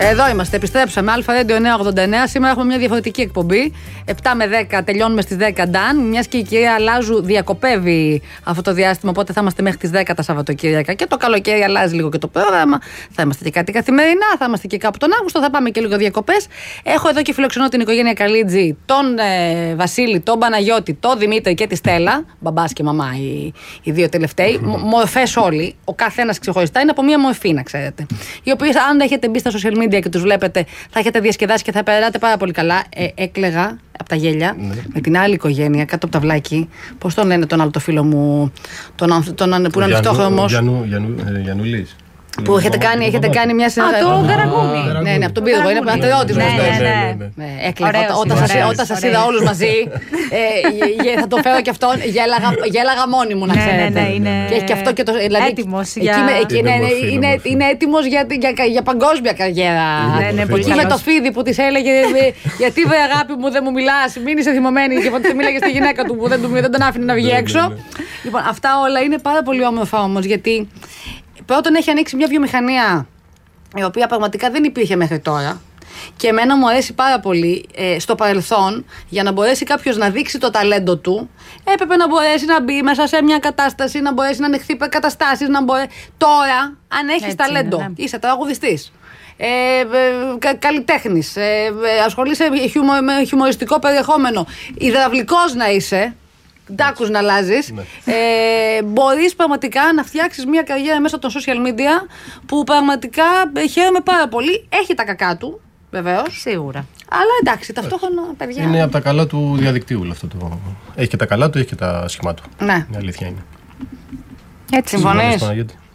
Εδώ είμαστε, επιστρέψαμε. Αλφα Radio 989. Σήμερα έχουμε μια διαφορετική εκπομπή. 7 με 10 τελειώνουμε στις 10 Νταν. Μιας και η κυρία Λάζου διακοπεύει αυτό το διάστημα, οπότε θα είμαστε μέχρι τις 10 τα Σαββατοκύριακα. Και το καλοκαίρι αλλάζει λίγο και το πρόγραμμα. Θα είμαστε και κάτι καθημερινά, θα είμαστε και κάπου τον Αύγουστο, θα πάμε και λίγο διακοπές. Έχω εδώ και φιλοξενώ την οικογένεια Καλίτζη, τον Βασίλη, τον Παναγιώτη, τον Δημήτρη και τη Στέλλα. Μπαμπάς και μαμά οι δύο τελευταίοι. Μορφές όλοι. Ο καθένας ξεχωριστά είναι από μία μορφή, να ξέρετε. Οι οποίες, αν έχετε μπει στα social media και τους βλέπετε, θα έχετε διασκεδάσει και θα περάτε πάρα πολύ καλά. Έκλαιγα από τα γέλια με την άλλη οικογένεια κάτω από τα βλάκι. Πώς τον λένε τον άλλο το φίλο μου, τον που είναι ανοιχτόχρωμος. Γιαννουλής. Που έχετε κάνει μια συνεργασία. Το Γαραγούμι. Ναι, από τον Πύργο. Είναι πατριώτης μου. Έκλαιγα. Όταν σας είδα όλους μαζί, θα το φέρω και αυτόν. Γέλαγα μόνη μου, να ξέρετε. Και έχει και αυτό και το. Είναι έτοιμος για παγκόσμια καριέρα. Εκεί με το φίδι που της έλεγε, γιατί βρε αγάπη μου δεν μου μιλάς, μην είσαι θυμωμένη. Και οπότε μίλαγε στη γυναίκα του που δεν τον άφηνε να βγει έξω. Λοιπόν, αυτά όλα είναι πάρα πολύ όμορφα όμως, γιατί πρώτον έχει ανοίξει μια βιομηχανία η οποία πραγματικά δεν υπήρχε μέχρι τώρα και εμένα μου αρέσει πάρα πολύ. Στο παρελθόν, για να μπορέσει κάποιος να δείξει το ταλέντο του, έπρεπε να μπορέσει να μπει μέσα σε μια κατάσταση, να μπορέσει να ανεχθεί καταστάσεις, Τώρα, αν έχεις ταλέντο, είσαι τραγουδιστής, καλλιτέχνης, ασχολείσαι με χιουμοριστικό περιεχόμενο, υδραυλικός να είσαι, ντάκους να αλλάζεις, μπορείς πραγματικά να φτιάξεις μια καριέρα μέσω των social media που πραγματικά χαίρομαι πάρα πολύ. Έχει τα κακά του, βεβαίως. Σίγουρα. Αλλά εντάξει, ταυτόχρονα, παιδιά. Είναι από τα καλά του διαδικτύου αυτό το. Έχει και τα καλά του, έχει και τα σχημά του. Ναι. Η αλήθεια είναι. Έτσι, συμφωνείς?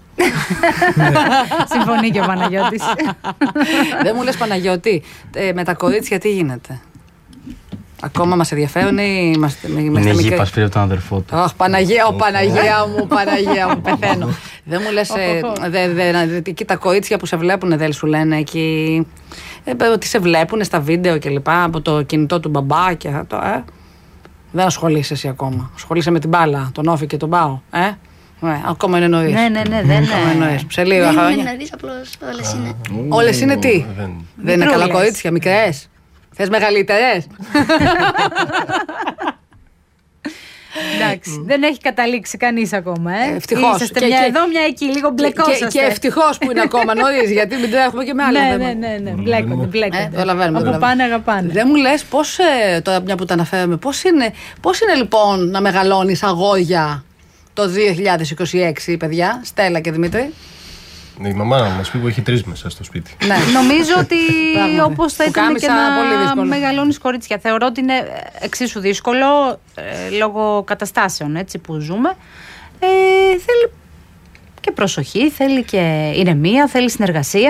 Συμφωνεί και ο Παναγιώτης. Δεν μου λες, Παναγιώτη, με τα κορίτσια τι γίνεται? Ακόμα μας ενδιαφέρουν ή είμαστε είναι γη πασπήρει από τον αδερφό του. Αχ, Παναγία μου, πεθαίνω. Δεν μου λες, εκεί τα κορίτσια που σε βλέπουν δεν σου λένε εκεί, ότι σε βλέπουν στα βίντεο και λοιπά από το κινητό του μπαμπά και αυτό, Δεν ασχολείσαι εσύ ακόμα. Ασχολείσαι με την μπάλα, τον Όφη και τον Πάο, ακόμα είναι νωρίς. Ναι, δεν είναι. Σε λίγα χρόνια. Δεν είναι να δεις, απλώς όλες είναι. Όλες είναι τι? Δεν είναι καλά κορίτσια, μικρές? Θες μεγαλύτερες? Εντάξει, δεν έχει καταλήξει κανείς ακόμα. Ευτυχώς. Είσαστε μια εδώ, μια εκεί, λίγο μπλεκόσαστε. Και ευτυχώς που είναι ακόμα νωρίς, γιατί μην τρέχουμε και με άλλα. Ναι, μπλέκονται. Όπου πάνε αγαπάνε. Δεν μου λες πώς, τώρα μια που τα αναφέραμε, πώς είναι λοιπόν να μεγαλώνεις αγόρια το 2026, παιδιά, Στέλλα και Δημήτρη? Η μαμά μας πει που έχει 3 μέσα στο σπίτι. Ναι. Νομίζω ότι όπως θα ήταν και να μεγαλώνεις κορίτσια. Θεωρώ ότι είναι εξίσου δύσκολο λόγω καταστάσεων έτσι, που ζούμε. Θέλει και προσοχή, θέλει και ηρεμία, θέλει συνεργασία,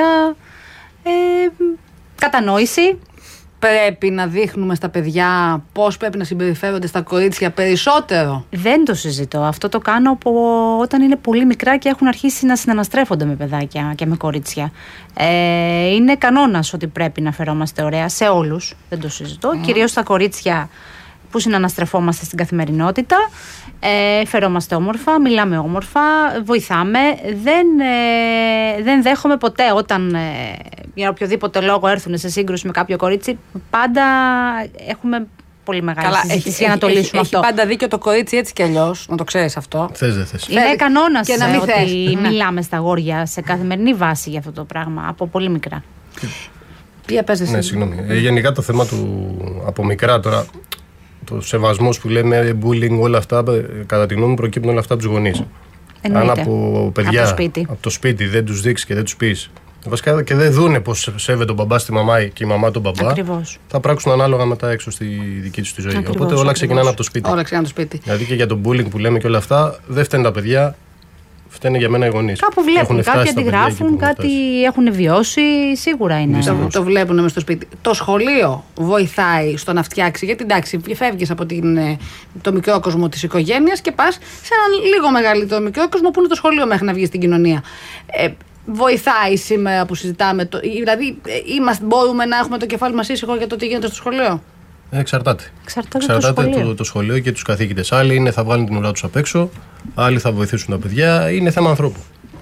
κατανόηση. Πρέπει να δείχνουμε στα παιδιά πώς πρέπει να συμπεριφέρονται στα κορίτσια περισσότερο. Δεν το συζητώ. Αυτό το κάνω όταν είναι πολύ μικρά και έχουν αρχίσει να συναναστρέφονται με παιδάκια και με κορίτσια. Είναι κανόνας ότι πρέπει να φερόμαστε ωραία σε όλους. Δεν το συζητώ. Κυρίως στα κορίτσια που συναναστρεφόμαστε στην καθημερινότητα. Φερόμαστε όμορφα, μιλάμε όμορφα, βοηθάμε. Δεν δέχομαι ποτέ όταν για οποιοδήποτε λόγο έρθουν σε σύγκρουση με κάποιο κορίτσι, πάντα έχουμε πολύ μεγάλη συζήτηση για να το λύσουμε αυτό. Έχει πάντα δίκιο το κορίτσι έτσι κι αλλιώς, να το ξέρεις αυτό. Θες δεν θες. Είναι κανόνας ότι μιλάμε στα αγόρια σε καθημερινή βάση για αυτό το πράγμα, από πολύ μικρά. Ναι, συγγνώμη. Γενικά το θέμα του από μικρά τώρα, το σεβασμός που λέμε, bullying, όλα αυτά, κατά τη γνώμη μου προκύπτουν όλα αυτά από τους γονείς. Αν από παιδιά από το σπίτι δεν τους δείξεις και δεν τους πεις, βασικά και δεν δούνε πως σέβεται ο μπαμπάς τη μαμά και η μαμά τον μπαμπά, ακριβώς, θα πράξουν ανάλογα μετά έξω στη δική τους τη ζωή. Ακριβώς, οπότε όλα ξεκινάνε από το σπίτι. Όλα ξεκινάνε από το σπίτι. Δηλαδή και για το bullying που λέμε και όλα αυτά, δεν φταίνουν τα παιδιά. Φταίνε για μένα οι γονείς. Κάπου βλέπουν, κάποιοι αντιγράφουν, κάτι έχουν βιώσει, σίγουρα είναι. Το βλέπουν μες στο σπίτι. Το σχολείο βοηθάει στο να φτιάξει, γιατί εντάξει, φεύγεις από το μικρό κόσμο της οικογένειας και πας σε έναν λίγο μεγαλύτερο μικρό κόσμο που είναι το σχολείο μέχρι να βγεις στην κοινωνία. Βοηθάει σήμερα που συζητάμε, δηλαδή μπορούμε να έχουμε το κεφάλι μας ήσυχο για το τι γίνεται στο σχολείο? Εξαρτάται το σχολείο και τους καθηγητές. Άλλοι θα βγάλουν την ουρά τους απ' έξω, άλλοι θα βοηθήσουν τα παιδιά. Είναι θέμα ανθρώπου.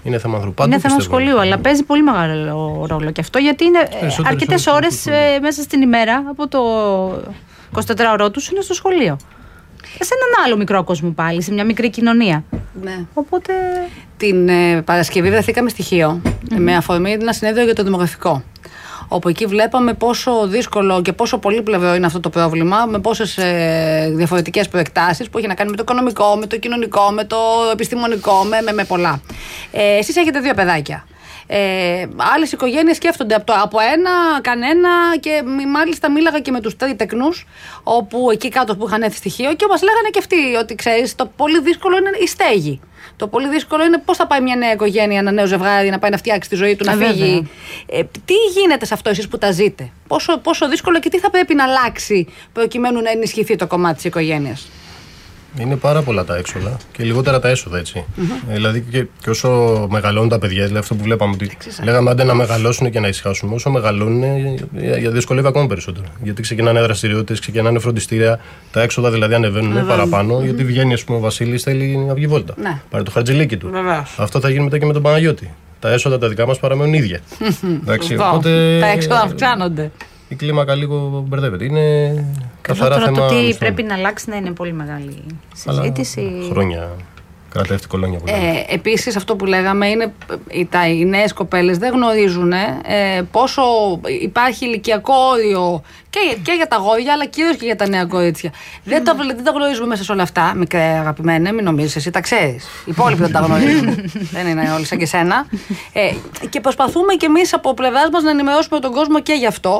Είναι θέμα ανθρωπού. Είναι θέμα σχολείου, αλλά παίζει πολύ μεγάλο ρόλο και αυτό, γιατί είναι αρκετές ώρες μέσα στην ημέρα από το 24ωρο τους είναι στο σχολείο. Σε έναν άλλο μικρό κόσμο πάλι, σε μια μικρή κοινωνία. Ναι. Οπότε. Την Παρασκευή βρεθήκαμε στοιχείο με αφορμή ένα συνέδριο για το δημογραφικό. Όπου εκεί βλέπαμε πόσο δύσκολο και πόσο πολύπλευρο είναι αυτό το πρόβλημα, με πόσες διαφορετικές προεκτάσεις που έχει να κάνει με το οικονομικό, με το κοινωνικό, με το επιστημονικό, με πολλά. Εσείς έχετε 2 παιδάκια. Άλλες οικογένειες σκέφτονται από ένα, κανένα, και μάλιστα μίλαγα και με τους τρίτεκνους, όπου εκεί κάτω που είχαν έρθει στοιχείο, και μας λέγανε και αυτοί ότι ξέρεις, το πολύ δύσκολο είναι η στέγη. Το πολύ δύσκολο είναι πώς θα πάει μια νέα οικογένεια, ένα νέο ζευγάρι να πάει να φτιάξει τη ζωή του, να φύγει. Τι γίνεται σε αυτό εσείς που τα ζείτε, πόσο δύσκολο και τι θα πρέπει να αλλάξει προκειμένου να ενισχυθεί το κομμάτι της οικογένειας? Είναι πάρα πολλά τα έξοδα και λιγότερα τα έσοδα, έτσι. Δηλαδή και όσο μεγαλώνουν τα παιδιά, δηλαδή αυτό που βλέπαμε, ότι λέγαμε άντε να μεγαλώσουν και να ησυχάσουν, όσο μεγαλώνουν δυσκολεύει ακόμα περισσότερο. Γιατί ξεκινάνε δραστηριότητες, ξεκινάνε φροντιστήρια, τα έξοδα δηλαδή ανεβαίνουν παραπάνω, γιατί βγαίνει, ας πούμε, ο Βασίλης θέλει να βγει βόλτα. Πάρει το χαρτζηλίκι του. Αυτό θα γίνει μετά και με τον Παναγιώτη. Τα έσοδα τα δικά μας παραμένουν ίδια. Οπότε τα έξοδα αυξάνονται. Η κλίμακα λίγο μπερδεύεται. Είναι καθαρά θέμα. Το τι πρέπει να αλλάξει να είναι πολύ μεγάλη συζήτηση. Χρόνια. Κρατεύτη κολόνια. Επίσης, αυτό που λέγαμε είναι οι νέες κοπέλες δεν γνωρίζουν πόσο υπάρχει ηλικιακό όριο και για τα αγόρια, αλλά κυρίως και για τα νέα κορίτσια. Δεν τα γνωρίζουμε μέσα σε όλα αυτά, μικρέ αγαπημένε, μην νομίζεις, εσύ τα ξέρεις. Οι υπόλοιποι δεν τα γνωρίζουν. Δεν είναι όλοι σαν και σένα. Και προσπαθούμε κι εμείς από πλευράς μας να ενημερώσουμε τον κόσμο και γι' αυτό.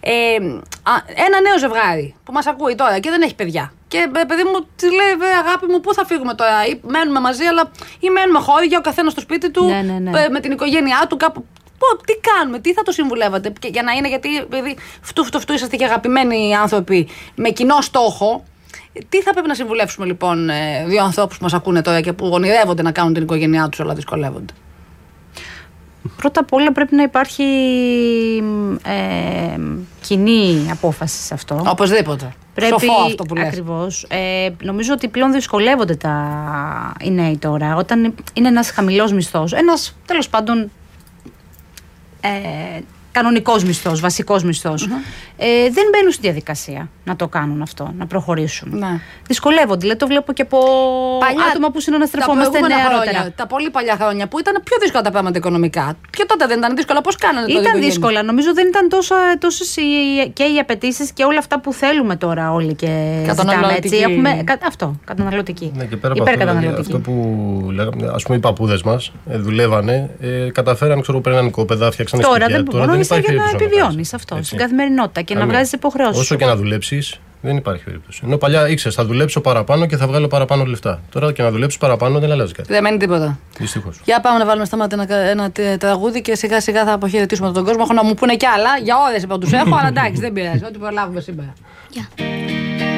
Ένα νέο ζευγάρι που μας ακούει τώρα και δεν έχει παιδιά. Και παιδί μου, τη λέει, αγάπη μου, πού θα φύγουμε τώρα? Ή μένουμε μαζί, αλλά ή μένουμε χώρια, ο καθένας στο σπίτι του, με την οικογένειά του, κάπου. Τι κάνουμε, τι θα το συμβουλεύατε? Και για να είναι, γιατί επειδή φτού είσαστε και αγαπημένοι άνθρωποι με κοινό στόχο, τι θα πρέπει να συμβουλεύσουμε λοιπόν 2 ανθρώπους που μας ακούνε τώρα και που ονειρεύονται να κάνουν την οικογένειά τους, αλλά δυσκολεύονται? Πρώτα απ' όλα πρέπει να υπάρχει κοινή απόφαση σε αυτό. Οπωσδήποτε. Σοφό αυτό που λες. Ακριβώς. Νομίζω ότι πλέον δυσκολεύονται οι νέοι τώρα. Όταν είναι ένας χαμηλός μισθός, ένας τέλος πάντων κανονικός μισθός, βασικός μισθός, δεν μπαίνουν στη διαδικασία να το κάνουν αυτό, να προχωρήσουν. Ναι. Δυσκολεύονται. Δηλαδή το βλέπω και από άτομα που συναναστρεφόμαστε νεαρότερα. Τα πολύ παλιά χρόνια που ήταν πιο δύσκολα τα πράγματα οικονομικά. Και τότε δεν ήταν δύσκολα? Πώς κάνανε τότε? Ήταν δύσκολα. Νομίζω δεν ήταν τόσες και οι απαιτήσεις και όλα αυτά που θέλουμε τώρα όλοι και ζητάμε. Έτσι. Έχουμε αυτό, καταναλωτική. Ναι, και πέρα από αυτό που λέγαμε, ας πούμε, οι παππούδες μας δουλεύανε, καταφέραν, παίρναν οικόπεδα, φτιάξαν σπίτια. Τώρα δεν υπάρχει για να επιβιώνεις αυτό στην καθημερινότητα και να βγάζεις υποχρεώσεις. Όσο και να δουλέψεις, δεν υπάρχει περίπτωση. Ενώ παλιά ήξερες, θα δουλέψω παραπάνω και θα βγάλω παραπάνω λεφτά. Τώρα και να δουλέψεις παραπάνω δεν αλλάζει κάτι. Δεν μένει τίποτα. Δυστυχώς. Για πάμε να βάλουμε στα μάτια ένα τραγούδι και σιγά σιγά θα αποχαιρετήσουμε τον κόσμο. Έχω να μου πούνε κι άλλα. Για ώρες είπα τους έχω, αλλά εντάξει, δεν πειράζει. Ό,τι προλάβουμε σήμερα.